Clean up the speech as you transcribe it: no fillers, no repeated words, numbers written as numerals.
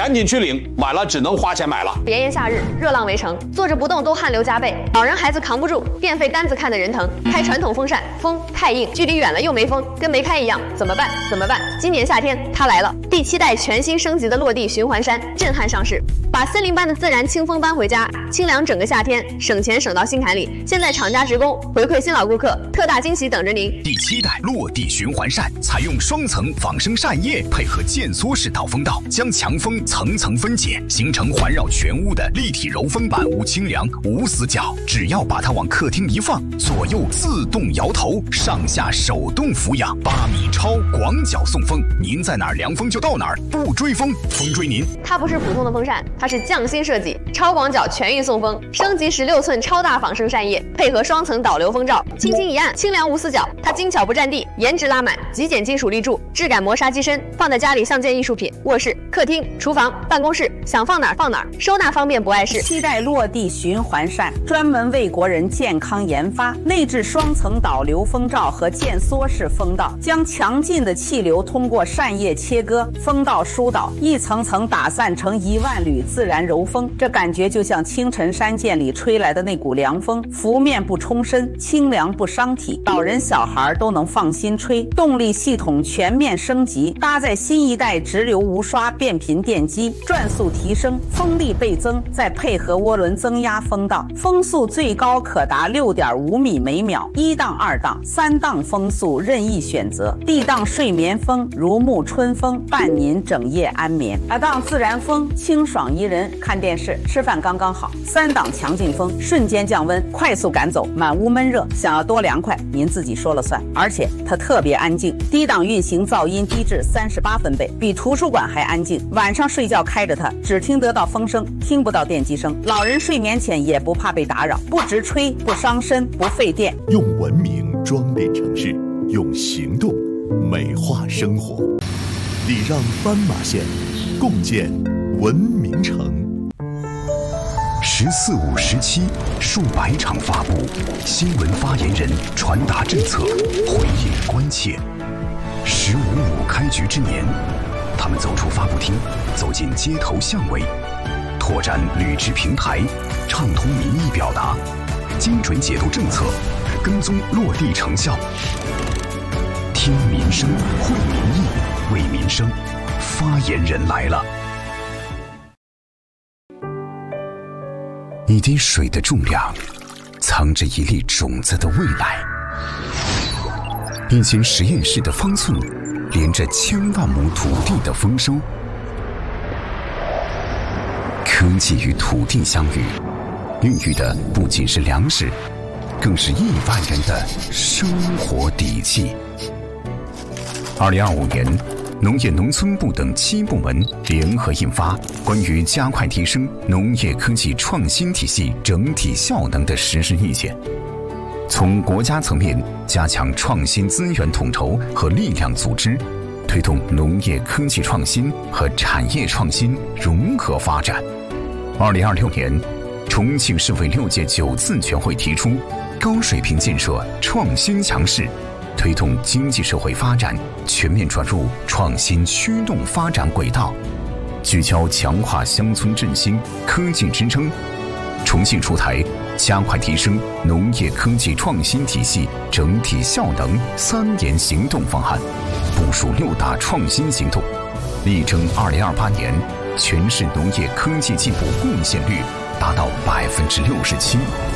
赶紧去领，晚了只能花钱买了。 炎炎夏日，热浪围城，坐着不动都汗流浃背，老人孩子扛不住，电费单子看得人疼。开传统风扇，风太硬，距离远了又没风，跟没开一样，怎么办？怎么办？今年夏天它来了，第7代全新升级的落地循环扇震撼上市，把森林般的自然清风搬回家，清凉整个夏天，省钱省到心坎里。现在厂家直供，回馈新老顾客，特大惊喜等着您。 第7代落地循环扇采用双层仿生扇叶，配合渐缩式导风道，将强风层层分解，形成环绕全屋的立体柔风，满屋清凉无死角。只要把它往客厅一放，左右自动摇头，上下手动俯仰，8米超广角送风，您在哪儿凉风就到哪儿，不追风，风追您。 它不是普通的风扇，它是匠心设计，超广角全域送风，升级16寸超大仿生扇叶，配合双层导流风罩，轻轻一按，清凉无死角。它精巧不占地，颜值拉满，极简金属立柱，质感磨砂机身，放在家里像件艺术品。卧室、客厅、厨房、办公室，想放哪儿放哪儿，收纳方便不碍事。 7代落地循环扇专门为国人健康研发，内置双层导流风罩和渐缩式风道，将强劲的气流通过扇叶切割，风道疏导，一层层打散成1万缕自然柔风。这感觉就像清晨山涧里吹来的那股凉风，拂面不冲身，清凉不伤体，老人小孩都能放心吹。动力系统全面升级，搭载新一代直流无刷变频电机，转速提升，风力倍增，再配合涡轮增压风道，风速最高可达6.5米每秒，1档、2档、3档风速任意选择。D 档睡眠风，如沐春风，伴您整夜安眠。2档自然风，清爽宜人，看电视、吃饭刚刚好。3档强劲风，瞬间降温，快速赶走满屋闷热。想要多凉快，您自己说了算。而且它特别安静，低档运行噪音低至38分贝，比图书馆还安静。晚上睡觉开着它，只听得到风声，听不到电机声。老人睡眠前也不怕被打扰，不直吹，不伤身，不费电。 用文明装点城市，用行动美化生活。礼让斑马线，共建文明城。 14、5、17数百场发布，新闻发言人传达政策，回应关切。15五开局之年，他们走出发布厅，走进街头巷尾，拓展履职平台，畅通民意表达，精准解读政策，跟踪落地成效。听民生，会民意，为民生，发言人来了。一滴水的重量，藏着一粒种子的未来。一间实验室的方寸，连着千万亩土地的丰收。科技与土地相遇，孕育的不仅是粮食，更是亿万人的生活底气。2025年，农业农村部等7部门联合印发关于加快提升农业科技创新体系整体效能的实施意见，从国家层面加强创新资源统筹和力量组织，推动农业科技创新和产业创新融合发展。2026年，重庆市委6届9次全会提出高水平建设创新强市，推动经济社会发展全面转入创新驱动发展轨道，聚焦强化乡村振兴、科技支撑。重庆出台加快提升农业科技创新体系整体效能3年行动方案，部署6大创新行动，力争2028年全市农业科技进步贡献率达到67%。